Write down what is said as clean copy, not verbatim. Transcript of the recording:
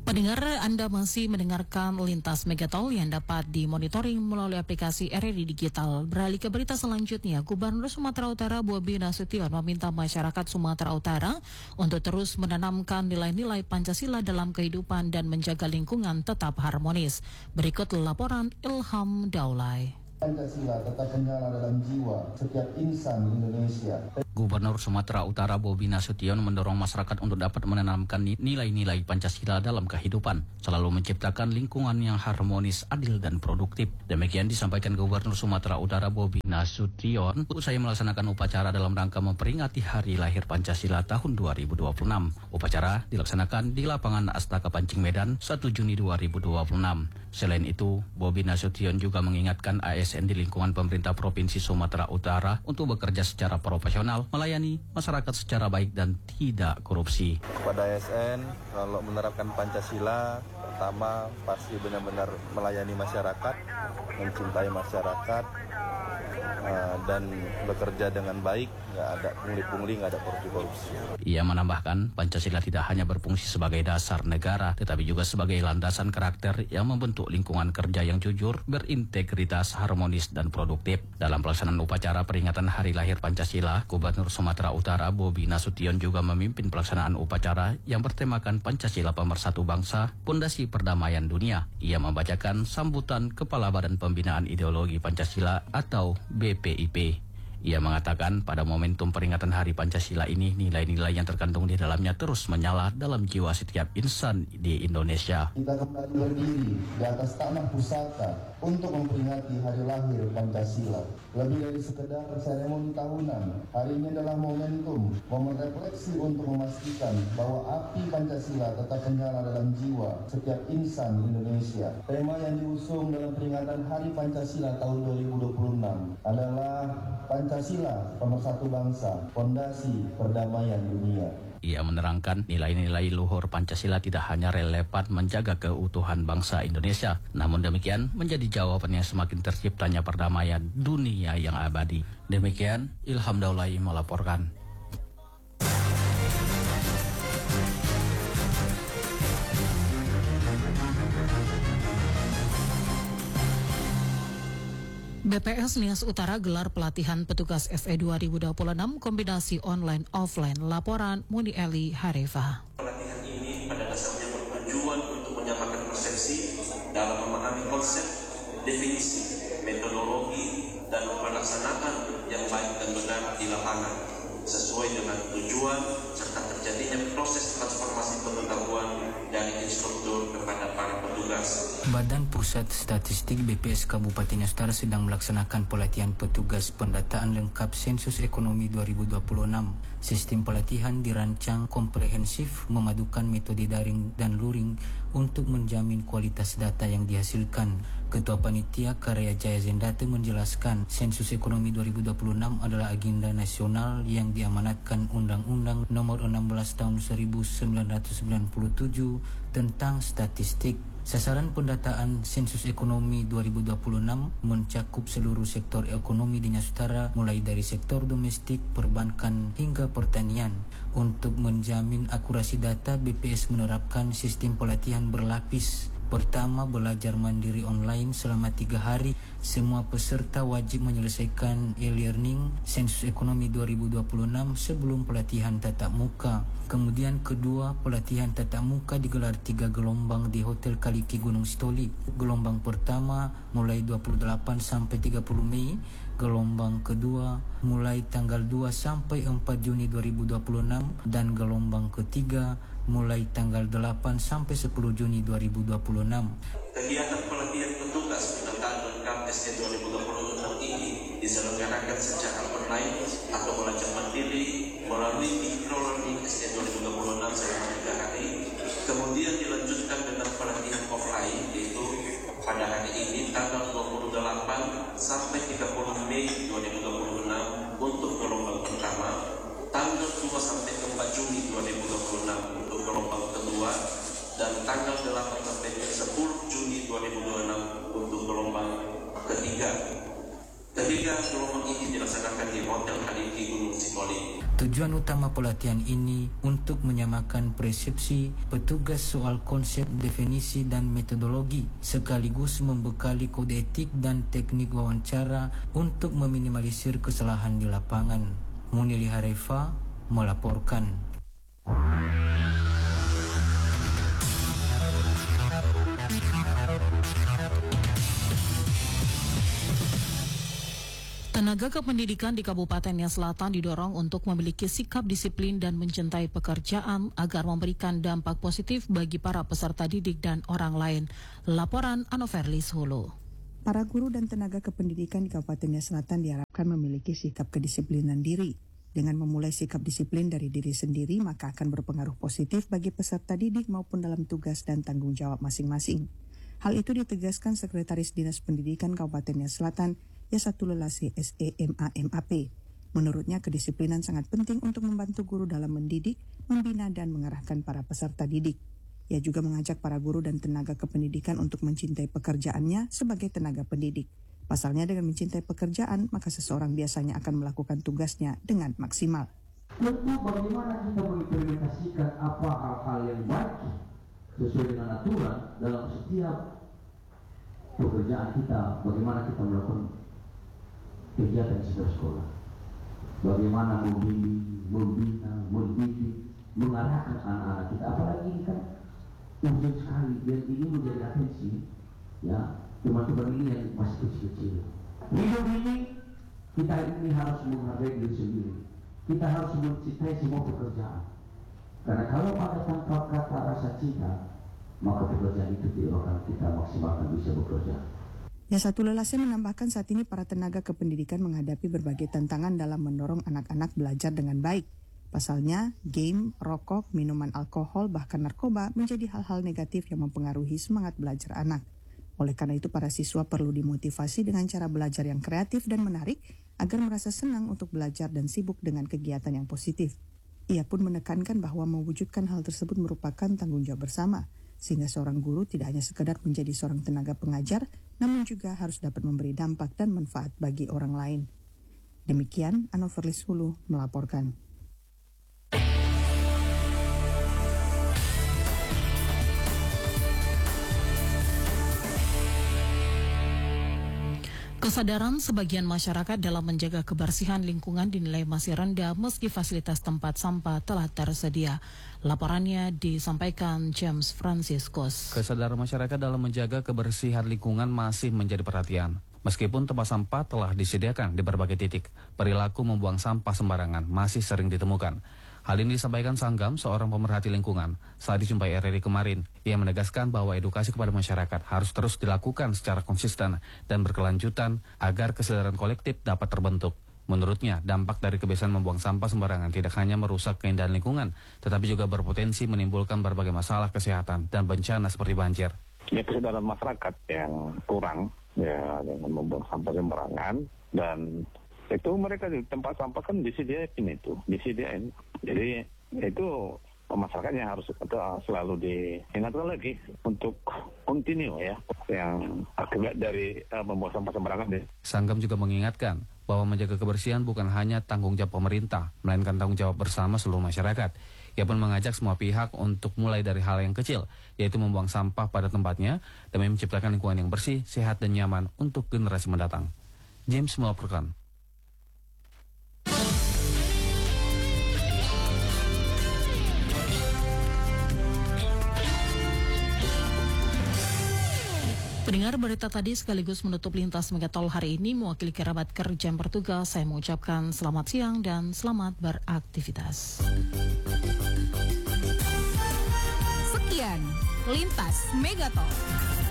Pendengar, Anda masih mendengarkan Lintas Megatol yang dapat dimonitoring melalui aplikasi RRI Digital. Beralih ke berita selanjutnya, Gubernur Sumatera Utara Bobi Nasution meminta masyarakat Sumatera Utara untuk terus menanamkan nilai-nilai Pancasila dalam kehidupan dan menjaga lingkungan tetap harmonis. Berikut laporan Ilham Daulay. Pancasila tetap menyala dalam jiwa setiap insan Indonesia. Gubernur Sumatera Utara Bobi Nasution mendorong masyarakat untuk dapat menanamkan nilai-nilai Pancasila dalam kehidupan, selalu menciptakan lingkungan yang harmonis, adil, dan produktif. Demikian disampaikan Gubernur Sumatera Utara Bobi Nasution usai melaksanakan upacara dalam rangka memperingati Hari Lahir Pancasila tahun 2026. Upacara dilaksanakan di lapangan Astaka Pancing Medan 1 Juni 2026. Selain itu, Bobi Nasution juga mengingatkan ASN di lingkungan pemerintah Provinsi Sumatera Utara untuk bekerja secara profesional, melayani masyarakat secara baik dan tidak korupsi. Pada ASN, kalau menerapkan Pancasila, pertama pasti benar-benar melayani masyarakat, mencintai masyarakat, dan bekerja dengan baik, nggak ada pungli-pungli, nggak ada korupsi-korupsi. Ia menambahkan, Pancasila tidak hanya berfungsi sebagai dasar negara, tetapi juga sebagai landasan karakter yang membentuk lingkungan kerja yang jujur, berintegritas, harmonis, dan produktif. Dalam pelaksanaan upacara peringatan Hari Lahir Pancasila, Gubernur Sumatera Utara Bobi Nasution juga memimpin pelaksanaan upacara yang bertemakan Pancasila Pemersatu Bangsa, Pondasi Perdamaian Dunia. Ia membacakan sambutan Kepala Badan Pembinaan Ideologi Pancasila atau BPIP. Ia mengatakan pada momentum peringatan Hari Pancasila ini, nilai-nilai yang terkandung di dalamnya terus menyala dalam jiwa setiap insan di Indonesia. Kita kembali berdiri di atas tanah pusaka untuk memperingati Hari Lahir Pancasila. Lebih dari sekedar seremoni tahunan, hari ini adalah momentum, momen refleksi untuk memastikan bahwa api Pancasila tetap menyala dalam jiwa setiap insan Indonesia. Tema yang diusung dalam peringatan Hari Pancasila tahun 2026 adalah Pancasila Pemersatu Bangsa, Pondasi Perdamaian Dunia. Ia menerangkan nilai-nilai luhur Pancasila tidak hanya relevan menjaga keutuhan bangsa Indonesia, namun demikian menjadi jawaban yang semakin terciptanya perdamaian dunia yang abadi. Demikian Ilham Daulay melaporkan. BPS Nias Utara gelar pelatihan petugas FE 2026 kombinasi online-offline. Laporan Muni Eli Harefa. Pelatihan ini pada dasarnya bertujuan untuk menyamakan persepsi dalam memahami konsep, definisi, metodologi, dan pelaksanaan yang baik dan benar di lapangan, sesuai dengan tujuan serta terjadinya proses transformasi pengetahuan dari instruktur kepada para petugas. Badan Pusat Statistik BPS Kabupaten Nias Utara sedang melaksanakan pelatihan petugas pendataan lengkap Sensus Ekonomi 2026. Sistem pelatihan dirancang komprehensif, memadukan metode daring dan luring untuk menjamin kualitas data yang dihasilkan. Ketua Panitia Karya Jaya Zendate menjelaskan, Sensus Ekonomi 2026 adalah agenda nasional yang diamanatkan Undang-Undang Nomor 16 Tahun 1997 tentang statistik. Sasaran pendataan Sensus Ekonomi 2026 mencakup seluruh sektor ekonomi di Nias Utara, mulai dari sektor domestik, perbankan, hingga pertanian. Untuk menjamin akurasi data, BPS menerapkan sistem pelatihan berlapis. Pertama, belajar mandiri online selama 3 hari. Semua peserta wajib menyelesaikan e-learning Sensus Ekonomi 2026 sebelum pelatihan tatap muka. Kemudian kedua, pelatihan tatap muka digelar 3 gelombang di Hotel Kaliki Gunung Sitoli. Gelombang pertama mulai 28 sampai 30 Mei. Gelombang kedua mulai tanggal 2 sampai 4 Juni 2026 dan gelombang ketiga mulai tanggal 8 sampai 10 Juni 2026. Kegiatan pelatihan petugas pendataan lengkap SD 2026 ini diselenggarakan secara online atau belajar mandiri melalui microlearning SD 2026 selama 3 hari. Kemudian dilanjutkan dengan pelatihan offline, yaitu pada hari ini tanggal 28 sampai 30 Mei 2026 untuk gelombang pertama, tanggal 2 sampai 4 Juni 2026 untuk gelombang kedua, dan tanggal 8 sampai 10 Juni 2026 untuk gelombang ketiga. Ketika gelombang ini dilaksanakan di Hotel Kadiki Gunung Sitoli. Tujuan utama pelatihan ini untuk menyamakan persepsi petugas soal konsep, definisi, dan metodologi, sekaligus membekali kode etik dan teknik wawancara untuk meminimalisir kesalahan di lapangan. Munili Harefa melaporkan. Tenaga kependidikan di Kabupaten Nia Selatan didorong untuk memiliki sikap disiplin dan mencintai pekerjaan agar memberikan dampak positif bagi para peserta didik dan orang lain. Laporan Anoverlis Hulu. Para guru dan tenaga kependidikan di Kabupaten Nia Selatan diharapkan memiliki sikap kedisiplinan diri. Dengan memulai sikap disiplin dari diri sendiri, maka akan berpengaruh positif bagi peserta didik maupun dalam tugas dan tanggung jawab masing-masing. Hal itu ditegaskan Sekretaris Dinas Pendidikan Kabupaten Nia Selatan, Yasatul Lelasi SEMA-MAP. Menurutnya, kedisiplinan sangat penting untuk membantu guru dalam mendidik, membina, dan mengarahkan para peserta didik. Ia juga mengajak para guru dan tenaga kependidikan untuk mencintai pekerjaannya sebagai tenaga pendidik. Pasalnya, dengan mencintai pekerjaan, maka seseorang biasanya akan melakukan tugasnya dengan maksimal. Tentu bagaimana kita mengimplementasikan apa hal-hal yang baik sesuai dengan aturan dalam setiap pekerjaan kita, bagaimana kita melakukan kegiatan sekolah, bagaimana membimbing, membina, mendidik, mengarahkan anak-anak kita. Apalagi ini kan urgent sekali, dan ini menjadi atensi, ya, teman-teman ini yang masih kecil-kecil. Hidup ini, kita ini harus menghargai diri sendiri. Kita harus mencintai semua pekerjaan. Karena kalau ada tanpa kata rasa cinta, maka pekerjaan itu tidak akan kita maksimalkan bisa bekerja. Yasatul Lelasi menambahkan saat ini para tenaga kependidikan menghadapi berbagai tantangan dalam mendorong anak-anak belajar dengan baik. Pasalnya, game, rokok, minuman alkohol, bahkan narkoba menjadi hal-hal negatif yang mempengaruhi semangat belajar anak. Oleh karena itu, para siswa perlu dimotivasi dengan cara belajar yang kreatif dan menarik agar merasa senang untuk belajar dan sibuk dengan kegiatan yang positif. Ia pun menekankan bahwa mewujudkan hal tersebut merupakan tanggung jawab bersama, sehingga seorang guru tidak hanya sekedar menjadi seorang tenaga pengajar, namun juga harus dapat memberi dampak dan manfaat bagi orang lain. Demikian, Anoverlis Hulu melaporkan. Kesadaran sebagian masyarakat dalam menjaga kebersihan lingkungan dinilai masih rendah meski fasilitas tempat sampah telah tersedia. Laporannya disampaikan James Franciscus. Kesadaran masyarakat dalam menjaga kebersihan lingkungan masih menjadi perhatian. Meskipun tempat sampah telah disediakan di berbagai titik, perilaku membuang sampah sembarangan masih sering ditemukan. Hal ini disampaikan Sanggam, seorang pemerhati lingkungan, saat dijumpai RRI kemarin. Ia menegaskan bahwa edukasi kepada masyarakat harus terus dilakukan secara konsisten dan berkelanjutan agar kesadaran kolektif dapat terbentuk. Menurutnya, dampak dari kebiasaan membuang sampah sembarangan tidak hanya merusak keindahan lingkungan, tetapi juga berpotensi menimbulkan berbagai masalah kesehatan dan bencana seperti banjir. Ya, kesadaran masyarakat yang kurang ya dengan membuang sampah sembarangan, dan itu mereka di tempat sampah kan disediain. Jadi itu masyarakatnya harus selalu diingatkan lagi untuk continue ya yang akibat dari membuang sampah sembarangan. Sanggam juga mengingatkan bahwa menjaga kebersihan bukan hanya tanggung jawab pemerintah, melainkan tanggung jawab bersama seluruh masyarakat. Ia pun mengajak semua pihak untuk mulai dari hal yang kecil, yaitu membuang sampah pada tempatnya demi menciptakan lingkungan yang bersih, sehat, dan nyaman untuk generasi mendatang. James melaporkan. Pendengar, berita tadi sekaligus menutup lintas Megatol hari ini. Mewakili kerabat kerja yang bertugas, saya mengucapkan selamat siang dan selamat beraktivitas. Sekian Lintas Megatol.